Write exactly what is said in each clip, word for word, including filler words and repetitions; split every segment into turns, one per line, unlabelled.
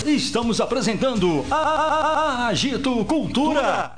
estamos apresentando a Agito Cultura.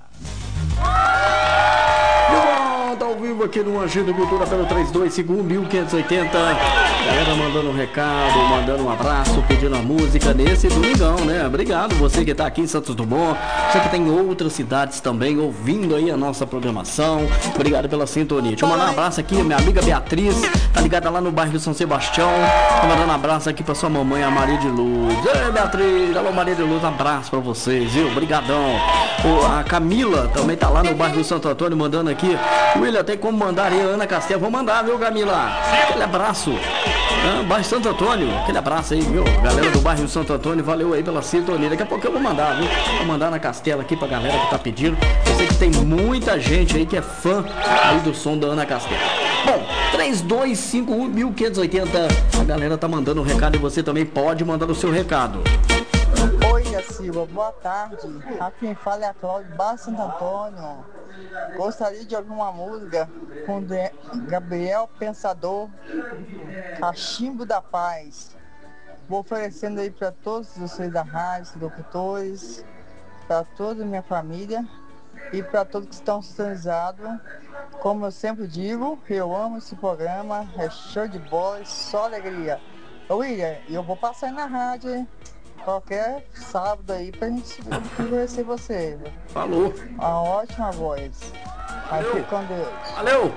De volta ao vivo aqui no Agito Cultura pelo três dois cinco um, mil quinhentos e oitenta. Galera mandando um recado, mandando um abraço, pedindo a música nesse domingão, né? Obrigado você que tá aqui em Santos Dumont, você que tem outras cidades também ouvindo aí a nossa programação. Obrigado pela sintonia. Deixa eu mandar um abraço aqui, minha amiga Beatriz, tá ligada lá no bairro de São Sebastião. Tô mandando um abraço aqui pra sua mamãe, a Maria de Luz. Ei, Beatriz, alô Maria de Luz, um abraço pra vocês, viu? Obrigadão. O, a Camila também tá lá no bairro do Santo Antônio mandando aqui. William, tem como mandar aí a Ana Castel? Vou mandar, viu, Camila? Aquele abraço. Ah, bairro Santo Antônio, aquele abraço aí, viu? Galera do bairro Santo Antônio, valeu aí pela sintonia. Daqui a pouco eu vou mandar, viu? Vou mandar na Castela aqui pra galera que tá pedindo. Eu sei que tem muita gente aí que é fã aí do som da Ana Castela. Bom, três dois cinco um, mil quinhentos e oitenta. A galera tá mandando um recado e você também pode mandar o seu recado.
Oi, Silva, boa tarde. Aqui quem fala é a Cláudia, Bairro Santo Antônio. Gostaria de ouvir uma música com Gabriel Pensador, Cachimbo da Paz. Vou oferecendo aí para todos vocês da rádio, locutores, para toda a minha família e para todos que estão sintonizados. Como eu sempre digo, eu amo esse programa, é show de bola, é só alegria. Ô William, eu vou passar aí na rádio, hein? Qualquer sábado aí pra gente conhecer você.
Falou.
Uma ótima voz. Aí fica com Deus.
Valeu.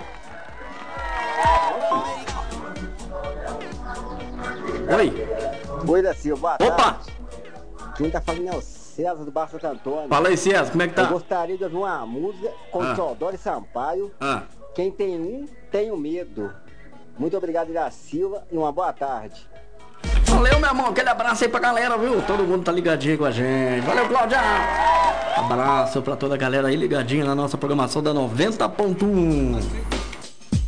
Oi.
Oi, da Silva.
Opa.
Tarde. Quem tá falando é o César do Bairro Santo Antônio.
Fala aí, César, como é que tá?
Eu gostaria de ouvir uma música com
ah.
Teodoro Sampaio.
Ah.
Quem tem um, tem um medo. Muito obrigado, da Silva, e uma boa tarde.
Valeu, meu irmão. Aquele abraço aí pra galera, viu? Todo mundo tá ligadinho com a gente. Valeu, Cláudia. Abraço pra toda a galera aí ligadinha na nossa programação da noventa ponto um.